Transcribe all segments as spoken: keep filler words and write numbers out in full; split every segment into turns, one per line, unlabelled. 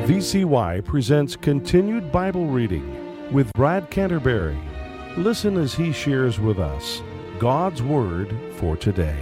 V C Y presents Continued Bible Reading with Brad Canterbury. Listen as he shares with us God's Word for today.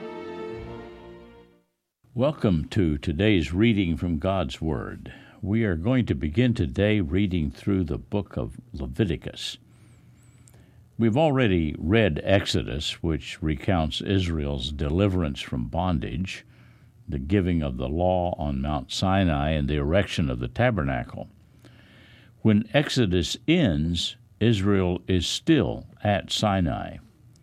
Welcome to today's reading from God's Word. We are going to begin today reading through the book of Leviticus. We've already read Exodus, which recounts Israel's deliverance from bondage, the giving of the law on Mount Sinai, and the erection of the tabernacle. When Exodus ends, Israel is still at Sinai.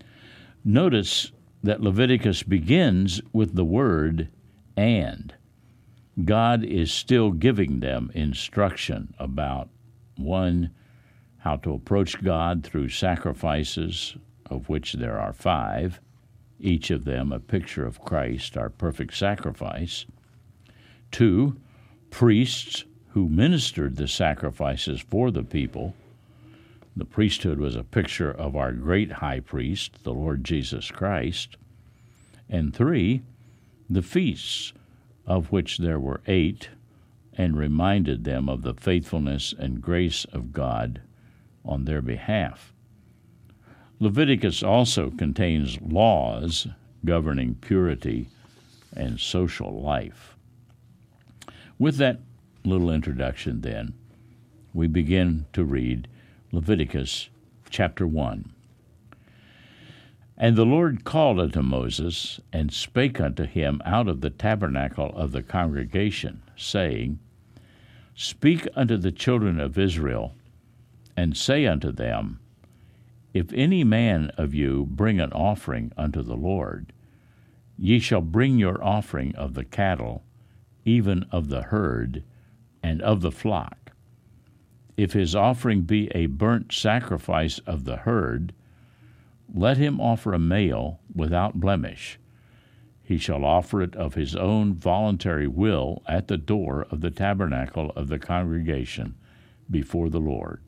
Notice that Leviticus begins with the word "and." God is still giving them instruction about, one, how to approach God through sacrifices, of which there are five, each of them a picture of Christ, our perfect sacrifice. Two, priests who ministered the sacrifices for the people. The priesthood was a picture of our great high priest, the Lord Jesus Christ. And three, the feasts, of which there were eight, and reminded them of the faithfulness and grace of God on their behalf. Leviticus also contains laws governing purity and social life. With that little introduction, then, we begin to read Leviticus chapter one. And the Lord called unto Moses, and spake unto him out of the tabernacle of the congregation, saying, Speak unto the children of Israel, and say unto them, If any man of you bring an offering unto the Lord, ye shall bring your offering of the cattle, even of the herd, and of the flock. If his offering be a burnt sacrifice of the herd, let him offer a male without blemish. He shall offer it of his own voluntary will at the door of the tabernacle of the congregation before the Lord.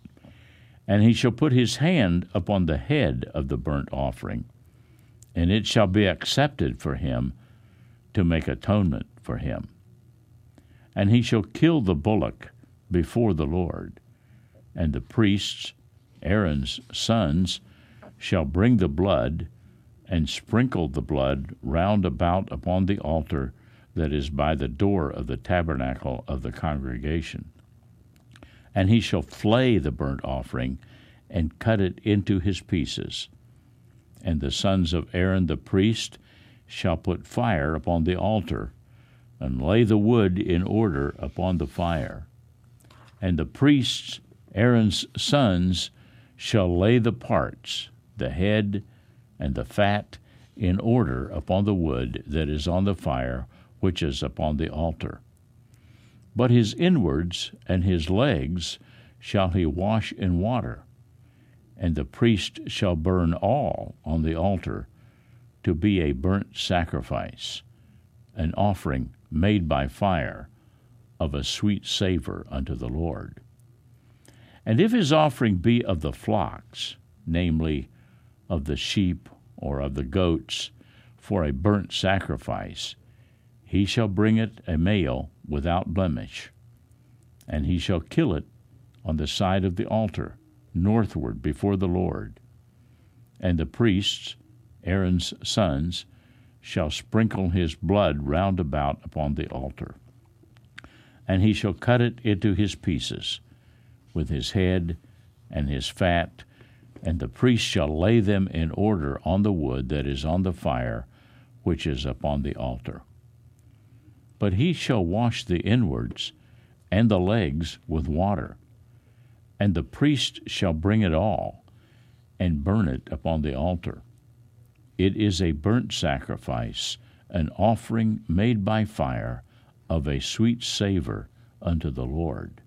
And he shall put his hand upon the head of the burnt offering, and it shall be accepted for him to make atonement for him. And he shall kill the bullock before the Lord, and the priests, Aaron's sons, shall bring the blood, and sprinkle the blood round about upon the altar that is by the door of the tabernacle of the congregation. And he shall flay the burnt offering, and cut it into his pieces. And the sons of Aaron the priest shall put fire upon the altar, and lay the wood in order upon the fire. And the priests, Aaron's sons, shall lay the parts, the head and the fat, in order upon the wood that is on the fire, which is upon the altar. But his inwards and his legs shall he wash in water, and the priest shall burn all on the altar to be a burnt sacrifice, an offering made by fire of a sweet savor unto the Lord. And if his offering be of the flocks, namely, of the sheep or of the goats, for a burnt sacrifice, he shall bring it a male without blemish, and he shall kill it on the side of the altar, northward before the Lord. And the priests, Aaron's sons, shall sprinkle his blood round about upon the altar. And he shall cut it into his pieces, with his head and his fat, and the priest shall lay them in order on the wood that is on the fire, which is upon the altar. But he shall wash the inwards and the legs with water, and the priest shall bring it all, and burn it upon the altar. It is a burnt sacrifice, an offering made by fire, of a sweet savor unto the Lord.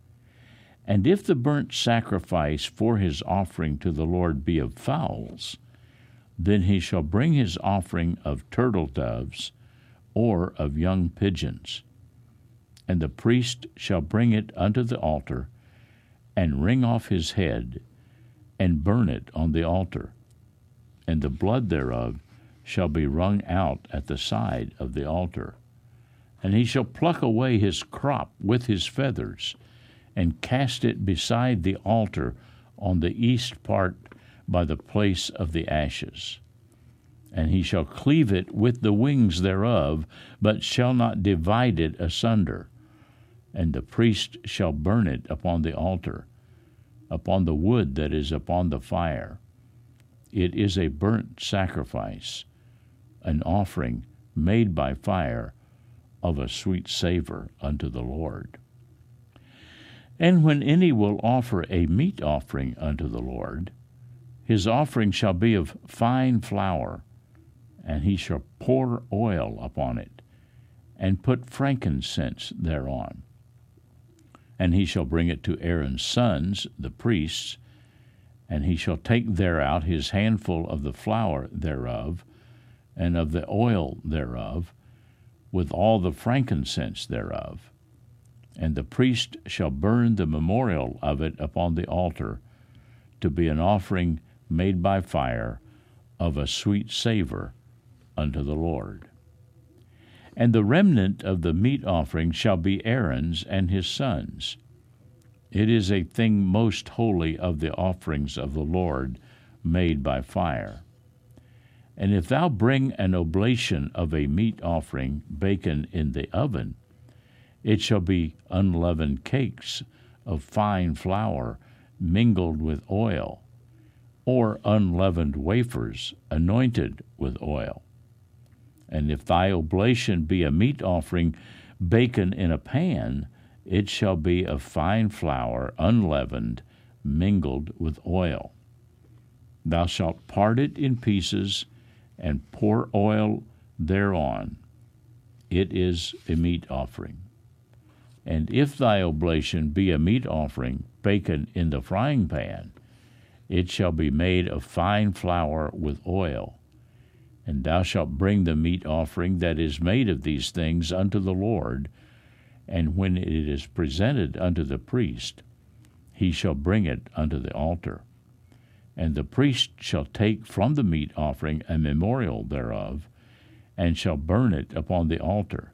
And if the burnt sacrifice for his offering to the Lord be of fowls, then he shall bring his offering of turtle doves or of young pigeons. And the priest shall bring it unto the altar, and wring off his head, and burn it on the altar. And the blood thereof shall be wrung out at the side of the altar. And he shall pluck away his crop with his feathers, and cast it beside the altar on the east part by the place of the ashes. And he shall cleave it with the wings thereof, but shall not divide it asunder. And the priest shall burn it upon the altar, upon the wood that is upon the fire. It is a burnt sacrifice, an offering made by fire, of a sweet savor unto the Lord. And when any will offer a meat offering unto the Lord, his offering shall be of fine flour, and he shall pour oil upon it, and put frankincense thereon. And he shall bring it to Aaron's sons, the priests, and he shall take thereout his handful of the flour thereof, and of the oil thereof, with all the frankincense thereof. And the priest shall burn the memorial of it upon the altar, to be an offering made by fire, of a sweet savor unto the Lord. And the remnant of the meat offering shall be Aaron's and his sons. It is a thing most holy of the offerings of the Lord, made by fire. And if thou bring an oblation of a meat offering baken in the oven, it shall be unleavened cakes of fine flour mingled with oil, or unleavened wafers anointed with oil. And if thy oblation be a meat offering baken in a pan, it shall be of fine flour unleavened, mingled with oil. Thou shalt part it in pieces, and pour oil thereon. It is a meat offering. And if thy oblation be a meat offering baken in the frying pan, it shall be made of fine flour with oil. And thou shalt bring the meat offering that is made of these things unto the Lord, and when it is presented unto the priest, he shall bring it unto the altar. And the priest shall take from the meat offering a memorial thereof, and shall burn it upon the altar.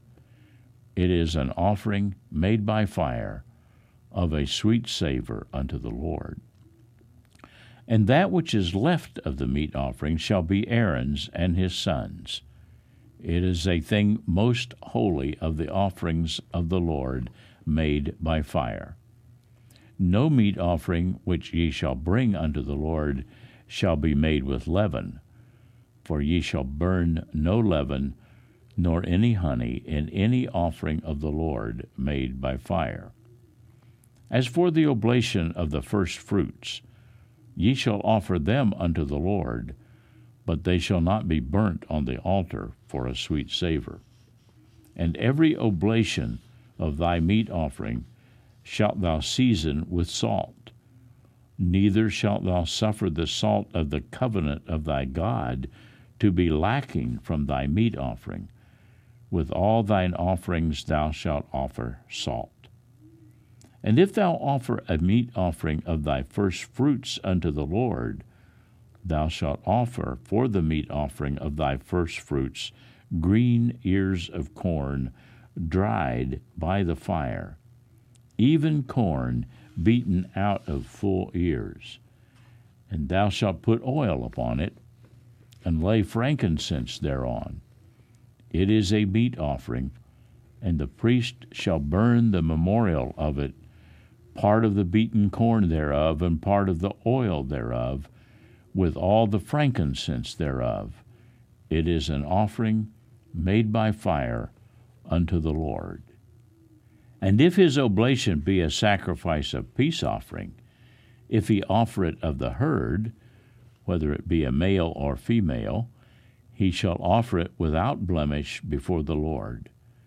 It is an offering made by fire, of a sweet savor unto the Lord. And that which is left of the meat offering shall be Aaron's and his sons. It is a thing most holy of the offerings of the Lord, made by fire. No meat offering which ye shall bring unto the Lord shall be made with leaven, for ye shall burn no leaven, nor any honey in any offering of the Lord made by fire. As for the oblation of the first fruits, ye shall offer them unto the Lord, but they shall not be burnt on the altar for a sweet savor. And every oblation of thy meat offering shalt thou season with salt. Neither shalt thou suffer the salt of the covenant of thy God to be lacking from thy meat offering. With all thine offerings thou shalt offer salt. And if thou offer a meat offering of thy first fruits unto the Lord, thou shalt offer for the meat offering of thy first fruits green ears of corn, dried by the fire, even corn beaten out of full ears. And thou shalt put oil upon it, and lay frankincense thereon. It is a meat offering, and the priest shall burn the memorial of it, part of the beaten corn thereof, and part of the oil thereof, with all the frankincense thereof. It is an offering made by fire unto the Lord. And if his oblation be a sacrifice of peace offering, if he offer it of the herd, whether it be a male or female, he shall offer it without blemish before the Lord.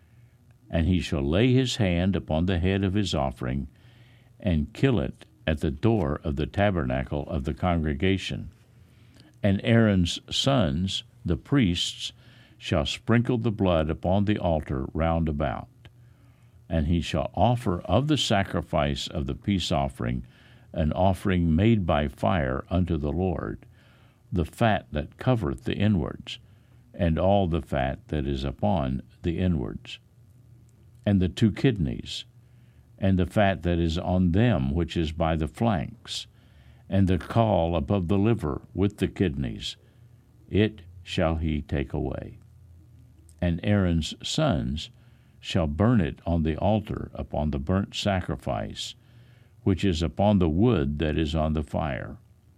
And he shall lay his hand upon the head of his offering, and kill it at the door of the tabernacle of the congregation. And Aaron's sons, the priests, shall sprinkle the blood upon the altar round about. And he shall offer of the sacrifice of the peace offering an offering made by fire unto the Lord, the fat that covereth the inwards, and all the fat that is upon the inwards. and the two kidneys, and the fat that is on them which is by the flanks, and the caul above the liver with the kidneys, it shall he take away. And Aaron's sons shall burn it on the altar upon the burnt sacrifice, which is upon the wood that is on the fire.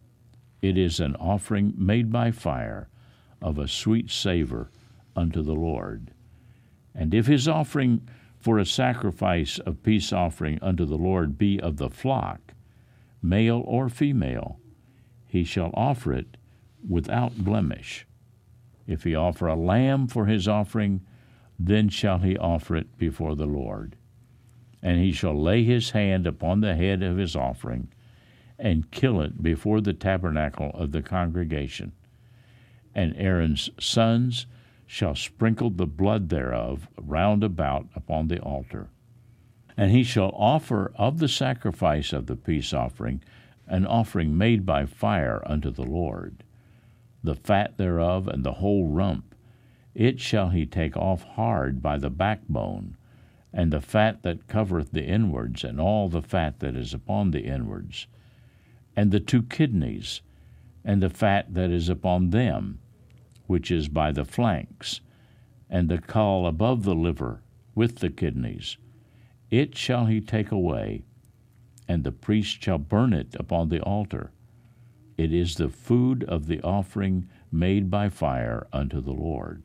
It is an offering made by fire of a sweet savor unto the Lord. And if his offering for a sacrifice of peace offering unto the Lord be of the flock, male or female, he shall offer it without blemish. If he offer a lamb for his offering, then shall he offer it before the Lord. And he shall lay his hand upon the head of his offering, and kill it before the tabernacle of the congregation. And Aaron's sons shall sprinkle the blood thereof round about upon the altar. And he shall offer of the sacrifice of the peace offering an offering made by fire unto the Lord. The fat thereof and the whole rump, it shall he take off hard by the backbone, and the fat that covereth the inwards, and all the fat that is upon the inwards, and the two kidneys, and the fat that is upon them, which is by the flanks, and the caul above the liver with the kidneys, it shall he take away, and the priest shall burn it upon the altar. It is the food of the offering made by fire unto the Lord.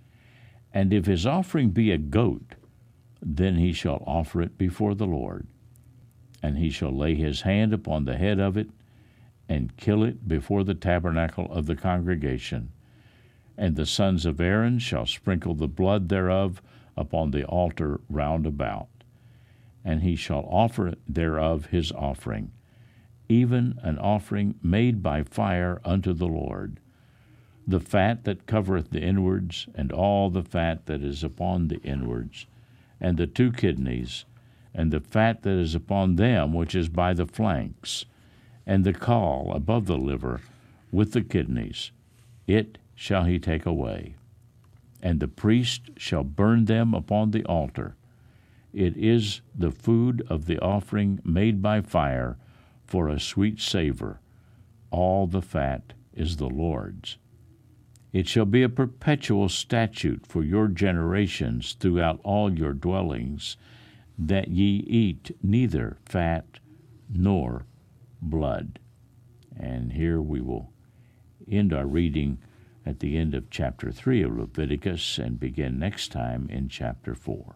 And if his offering be a goat, then he shall offer it before the Lord. And he shall lay his hand upon the head of it, and kill it before the tabernacle of the congregation. And the sons of Aaron shall sprinkle the blood thereof upon the altar round about. And he shall offer thereof his offering, even an offering made by fire unto the Lord. The fat that covereth the inwards, and all the fat that is upon the inwards, and the two kidneys, and the fat that is upon them which is by the flanks, and the caul above the liver with the kidneys, it shall he take away. And the priest shall burn them upon the altar. It is the food of the offering made by fire for a sweet savor. All the fat is the Lord's. It shall be a perpetual statute for your generations throughout all your dwellings, that ye eat neither fat nor blood. And here we will end our reading at the end of chapter three of Leviticus and begin next time in chapter four.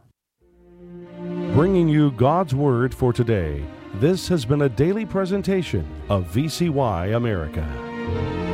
Bringing you God's Word for today, this has been a daily presentation of V C Y America.